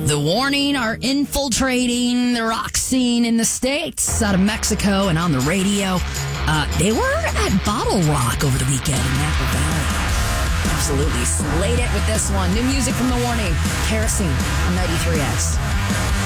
The Warning are infiltrating the rock scene in the States, out of Mexico and on the radio. They were at Bottle Rock over the weekend in Napa Valley. Absolutely slayed it with this one. New music from The Warning. Kerosene on 93X.